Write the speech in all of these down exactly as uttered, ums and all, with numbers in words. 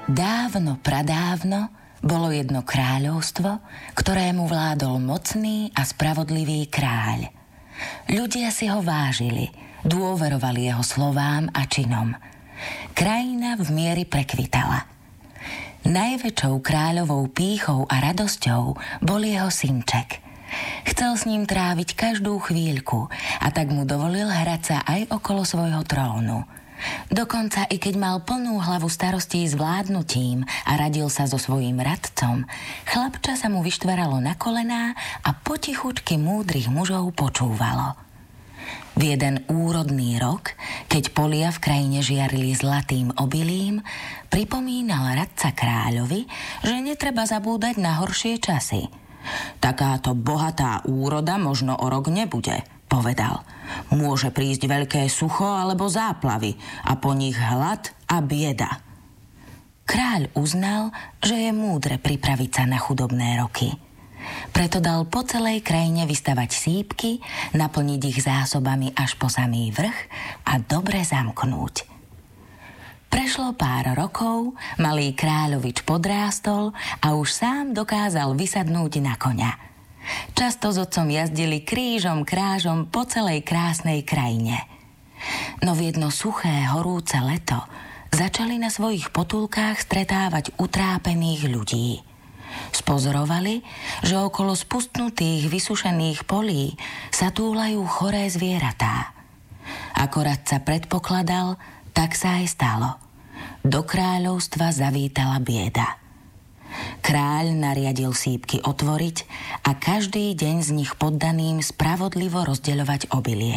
Dávno, pradávno bolo jedno kráľovstvo, ktorému vládol mocný a spravodlivý kráľ. Ľudia si ho vážili, dôverovali jeho slovám a činom. Krajina v mieri prekvitala. Najväčšou kráľovou pýchou a radosťou bol jeho synček. Chcel s ním tráviť každú chvíľku a tak mu dovolil hrať sa aj okolo svojho trónu. Dokonca i keď mal plnú hlavu starostí s vládnutím a radil sa so svojím radcom, chlapča sa mu vyštveralo na kolená a potichučky múdrych mužov počúvalo. V jeden úrodný rok, keď polia v krajine žiarili zlatým obilím, pripomínal radca kráľovi, že netreba zabúdať na horšie časy. Takáto bohatá úroda možno o rok nebude, povedal. Môže prísť veľké sucho alebo záplavy a po nich hlad a bieda. Kráľ uznal, že je múdre pripraviť sa na chudobné roky. Preto dal po celej krajine vystavať sípky, naplniť ich zásobami až po samý vrch a dobre zamknúť. Prešlo pár rokov, malý kráľovič podrástol a už sám dokázal vysadnúť na koňa. Často s otcom jazdili krížom krážom po celej krásnej krajine. No v jedno suché, horúce leto začali na svojich potulkách stretávať utrápených ľudí. Spozorovali, že okolo spustnutých, vysušených polí sa túlajú choré zvieratá. Ako radca predpokladal, tak sa aj stalo. Do kráľovstva zavítala bieda. Kráľ nariadil sípky otvoriť a každý deň z nich poddaným spravodlivo rozdeľovať obilie.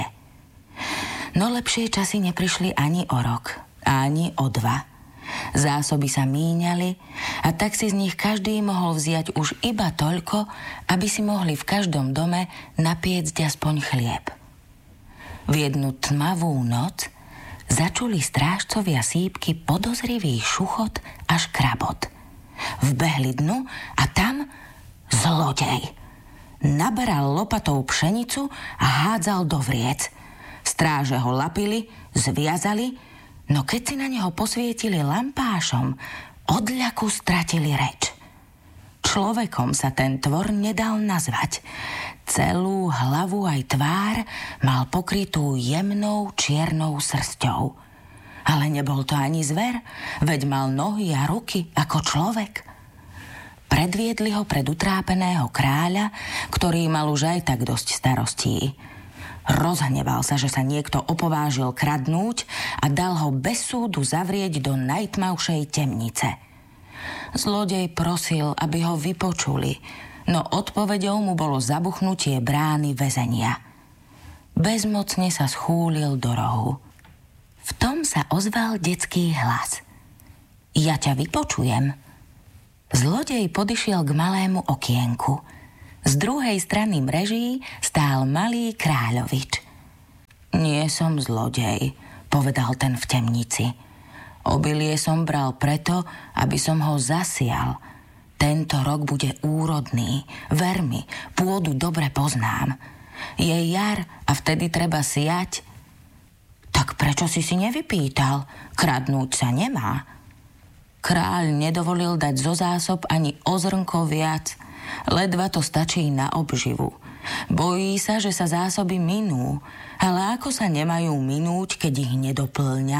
No lepšie časy neprišli ani o rok, ani o dva. Zásoby sa míňali a tak si z nich každý mohol vziať už iba toľko, aby si mohli v každom dome napiecť aspoň chlieb. V jednu tmavú noc začuli strážcovia sípky podozrivý šuchot a škrabot. Vbehli dnu a tam zlodej. Naberal lopatou pšenicu a hádzal do vriec. Stráže ho lapili, zviazali, no keď si na neho posvietili lampášom, od ľaku stratili reč. Človekom sa ten tvor nedal nazvať. Celú hlavu aj tvár mal pokrytú jemnou čiernou srsťou. Ale nebol to ani zver, veď mal nohy a ruky ako človek. Predviedli ho pred utrápeného kráľa, ktorý mal už aj tak dosť starostí. Rozhneval sa, že sa niekto opovážil kradnúť a dal ho bez súdu zavrieť do najtmavšej temnice. Zlodej prosil, aby ho vypočuli, no odpoveďou mu bolo zabuchnutie brány väzenia. Bezmocne sa schúlil do rohu. V tom sa ozval detský hlas. Ja ťa vypočujem. Zlodej podišiel k malému okienku. Z druhej strany mreží stál malý kráľovič. Nie som zlodej, povedal ten v temnici. Obilie som bral preto, aby som ho zasial. Tento rok bude úrodný. Ver mi, pôdu dobre poznám. Je jar a vtedy treba siať. Tak prečo si si nevypýtal? Kradnúť sa nemá. Kráľ nedovolil dať zo zásob ani o zrnko viac. Ledva to stačí na obživu. Bojí sa, že sa zásoby minú, ale ako sa nemajú minúť, keď ich nedoplňa?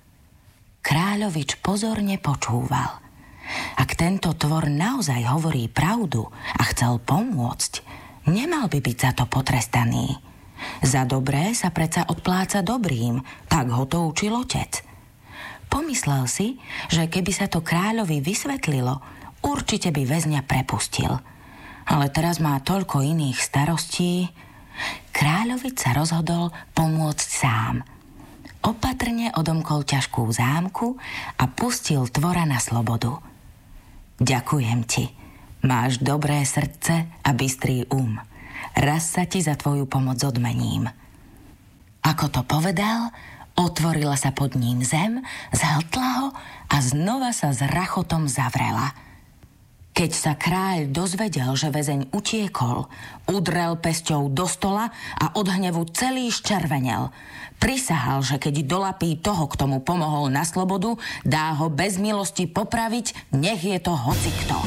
Kráľovič pozorne počúval. Ak tento tvor naozaj hovorí pravdu a chcel pomôcť, nemal by byť za to potrestaný. Za dobré sa predsa odpláca dobrým, tak ho to učil otec. Pomyslel si, že keby sa to kráľovi vysvetlilo, určite by väzňa prepustil. Ale teraz má toľko iných starostí. Kráľovič sa rozhodol pomôcť sám. Opatrne odomkol ťažkú zámku a pustil tvora na slobodu. Ďakujem ti. Máš dobré srdce a bystrý um. Raz sa ti za tvoju pomoc odmením. Ako to povedal, otvorila sa pod ním zem, zhltla ho a znova sa s rachotom zavrela. Keď sa kráľ dozvedel, že väzeň utiekol, udrel pesťou do stola a od hnevu celý ščervenel. Prisahal, že keď dolapí toho, kto mu pomohol na slobodu, dá ho bez milosti popraviť, nech je to hocikto.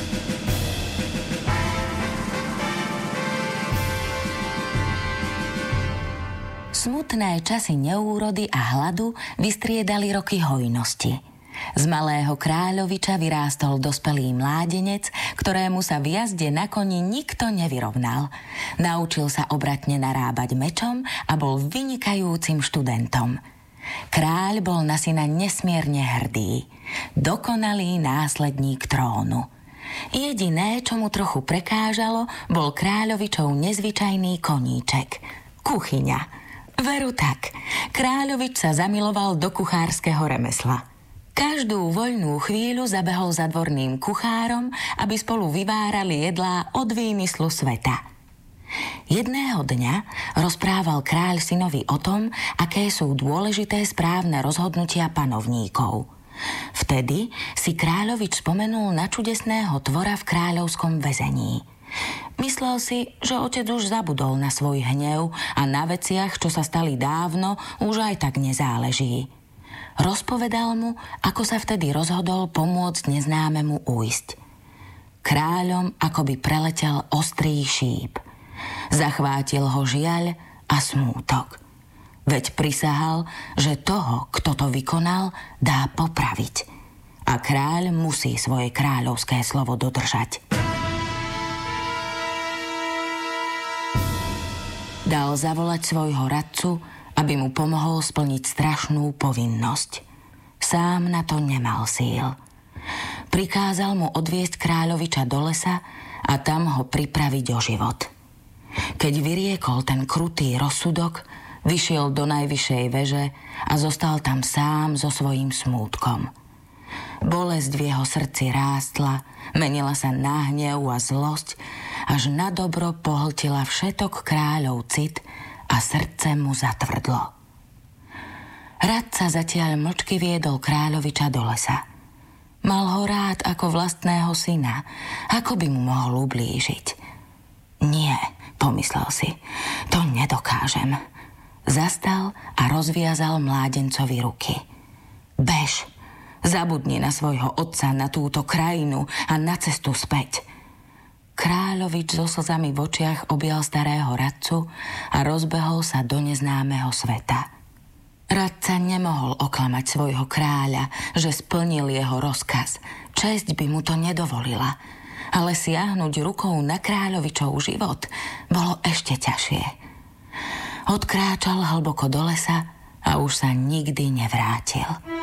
Smutné časy neúrody a hladu vystriedali roky hojnosti. Z malého kráľoviča vyrástol dospelý mládenec, ktorému sa v jazde na koni nikto nevyrovnal. Naučil sa obratne narábať mečom a bol vynikajúcim študentom. Kráľ bol na syna nesmierne hrdý. Dokonalý následník trónu. Jediné, čo mu trochu prekážalo, bol kráľovičov nezvyčajný koníček. Kuchyňa. Veru tak. Kráľovič sa zamiloval do kuchárskeho remesla. Každú voľnú chvíľu zabehol za dvorným kuchárom, aby spolu vyvárali jedlá od výmyslu sveta. Jedného dňa rozprával kráľ synovi o tom, aké sú dôležité správne rozhodnutia panovníkov. Vtedy si kráľovič spomenul na čudesného tvora v kráľovskom väzení. Myslel si, že otec už zabudol na svoj hnev a na veciach, čo sa stali dávno, už aj tak nezáleží. Rozpovedal mu, ako sa vtedy rozhodol pomôcť neznámemu ujsť. Kráľom akoby preletel ostrý šíp. Zachvátil ho žiaľ a smútok. Veď prisahal, že toho, kto to vykonal, dá popraviť. A kráľ musí svoje kráľovské slovo dodržať. Dal zavolať svojho radcu, aby mu pomohol splniť strašnú povinnosť. Sám na to nemal síl. Prikázal mu odviesť kráľoviča do lesa a tam ho pripraviť o život. Keď vyriekol ten krutý rozsudok, vyšiel do najvyššej veže a zostal tam sám so svojím smútkom. Bolesť v jeho srdci rástla, menila sa na hnev a zlosť, až na dobro pohltila všetok kráľov cit a srdce mu zatvrdlo. Radca zatiaľ mlčky viedol kráľoviča do lesa. Mal ho rád ako vlastného syna, ako by mu mohol ublížiť. Nie, pomyslel si, to nedokážem. Zastal a rozviazal mládencovi ruky. Bež, zabudni na svojho otca, na túto krajinu a na cestu späť. Kráľovič so slzami v očiach objal starého radcu a rozbehol sa do neznámeho sveta. Radca nemohol oklamať svojho kráľa, že splnil jeho rozkaz. Česť by mu to nedovolila, ale siahnuť rukou na kráľovičov život bolo ešte ťažšie. Odkráčal hlboko do lesa a už sa nikdy nevrátil.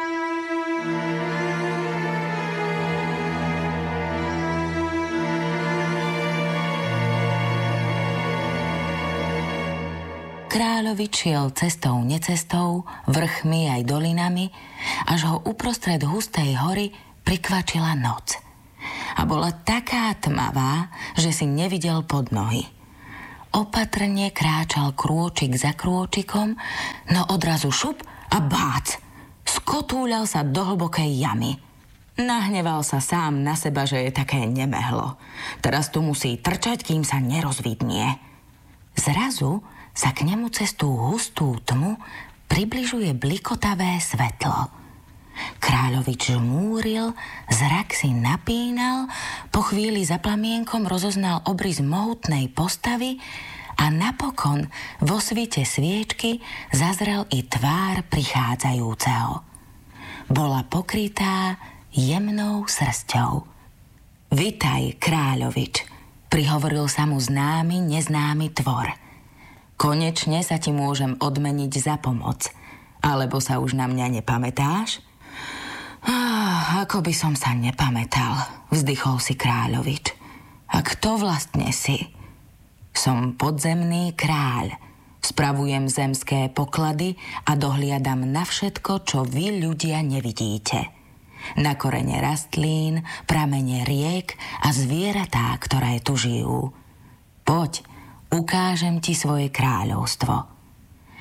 Kráľovič šiel cestou necestou, vrchmi aj dolinami, až ho uprostred hustej hory prikvačila noc. A bola taká tmavá, že si nevidel pod nohy. Opatrne kráčal krôčik za krôčikom, no odrazu šup a bác! Skotúľal sa do hlbokej jamy. Nahneval sa sám na seba, že je také nemehlo. Teraz tu musí trčať, kým sa nerozvidnie. Zrazu sa k nemu cez tú hustú tmu približuje blikotavé svetlo. Kráľovič žmúril, zrak si napínal, po chvíli za plamienkom rozoznal obrys mohutnej postavy a napokon vo svite sviečky zazrel i tvár prichádzajúceho. Bola pokrytá jemnou srsťou. Vitaj, kráľovič, prihovoril sa mu známy, neznámy tvor. Konečne sa ti môžem odmeniť za pomoc. Alebo sa už na mňa nepamätáš? Ah, ako by som sa nepamätal, vzdychol si kráľovič. A kto vlastne si? Som podzemný kráľ. Spravujem zemské poklady a dohliadam na všetko, čo vy ľudia nevidíte. Na korene rastlín, pramene riek a zvieratá, ktoré tu žijú. Poď, ukážem ti svoje kráľovstvo.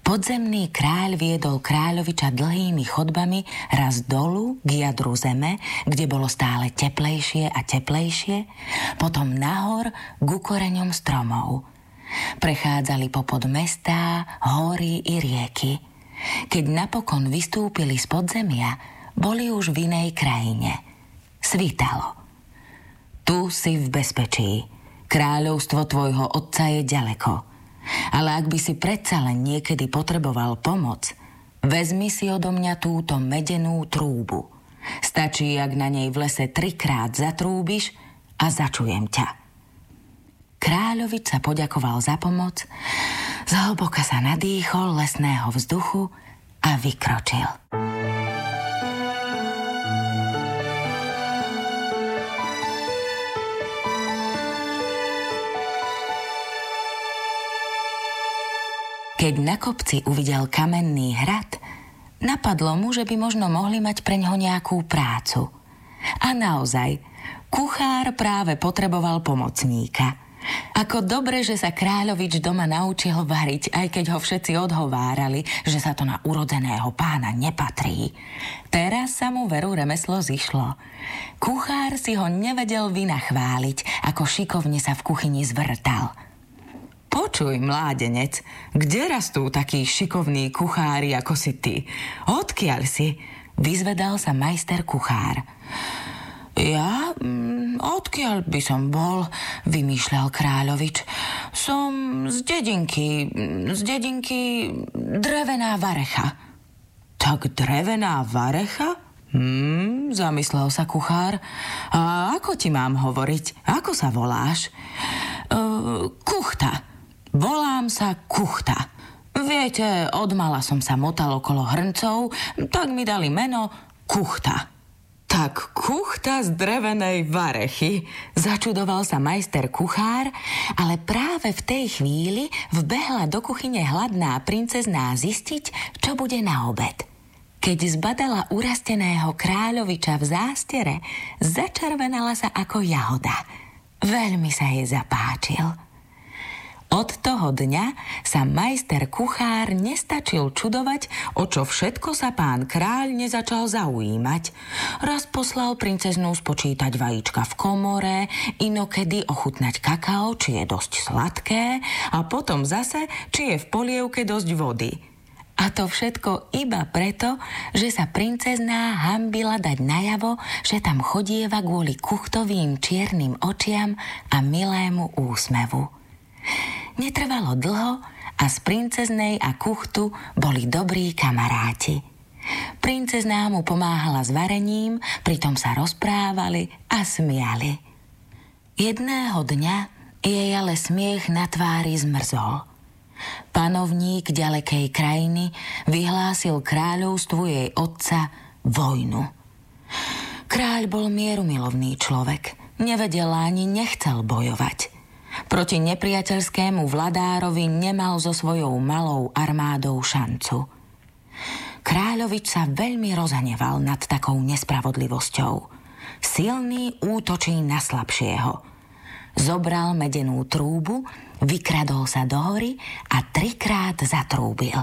Podzemný kráľ viedol kráľoviča dlhými chodbami raz dolu k jadru zeme, kde bolo stále teplejšie a teplejšie, potom nahor ku koreňom stromov. Prechádzali popod mestá, hory i rieky. Keď napokon vystúpili z podzemia, boli už v inej krajine. Svítalo. Tu si v bezpečí. Kráľovstvo tvojho otca je ďaleko. Ale ak by si predsa len niekedy potreboval pomoc, vezmi si odo mňa túto medenú trúbu. Stačí, ak na nej v lese trikrát zatrúbiš a začujem ťa. Kráľovič sa poďakoval za pomoc, zhlboka sa nadýchol lesného vzduchu a vykročil. Keď na kopci uvidel kamenný hrad, napadlo mu, že by možno mohli mať preňho nejakú prácu. A naozaj, kuchár práve potreboval pomocníka. Ako dobre, že sa kráľovič doma naučil variť, aj keď ho všetci odhovárali, že sa to na urodzeného pána nepatrí. Teraz sa mu veru remeslo zišlo. Kuchár si ho nevedel vynachváliť, ako šikovne sa v kuchyni zvrtal. Počuj, mládenec, kde rastú takí šikovní kuchári ako si ty? Odkiaľ si? Vyzvedal sa majster kuchár. Ja? Odkiaľ by som bol? Vymýšľal kráľovič. Som z dedinky, z dedinky Drevená Varecha. Tak Drevená Varecha? Hmm, zamyslel sa kuchár. A ako ti mám hovoriť? Ako sa voláš? Uh, kuchta. Volám sa Kuchta. Viete, odmala som sa motal okolo hrncov, tak mi dali meno Kuchta. Tak Kuchta z Drevenej Varechy, začudoval sa majster kuchár, ale práve v tej chvíli vbehla do kuchyne hladná princezná zistiť, čo bude na obed. Keď zbadala urasteného kráľoviča v zástiere, začervenala sa ako jahoda. Veľmi sa jej zapáčil. Od toho dňa sa majster kuchár nestačil čudovať, o čo všetko sa pán kráľ nezačal zaujímať. Raz poslal princeznú spočítať vajíčka v komore, inokedy ochutnať kakao, či je dosť sladké, a potom zase, či je v polievke dosť vody. A to všetko iba preto, že sa princezná hanbila dať najavo, že tam chodieva kvôli kuchtovým čiernym očiam a milému úsmevu. Netrvalo dlho a z princeznej a kuchtu boli dobrí kamaráti. Princezná mu pomáhala s varením, pritom sa rozprávali a smiali. Jedného dňa jej ale smiech na tvári zmrzol. Panovník ďalekej krajiny vyhlásil kráľovstvu jej otca vojnu. Kráľ bol mierumilovný človek, nevedel ani nechcel bojovať. Proti nepriateľskému vladárovi nemal so svojou malou armádou šancu. Kráľovič sa veľmi rozhneval nad takou nespravodlivosťou. Silný útočí na slabšieho. Zobral medenú trúbu, vykradol sa do hory a trikrát zatrúbil.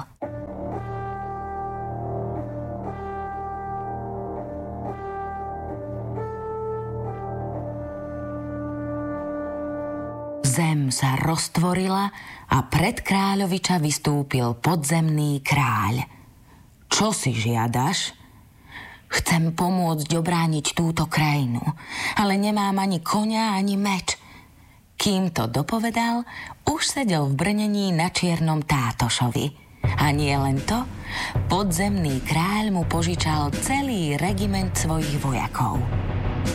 Zem sa roztvorila a pred kráľoviča vystúpil podzemný kráľ. Čo si žiadaš? Chcem pomôcť obrániť túto krajinu, ale nemám ani koňa, ani meč. Kým to dopovedal, už sedel v brnení na čiernom tátošovi. A nie len to, podzemný kráľ mu požičal celý regiment svojich vojakov.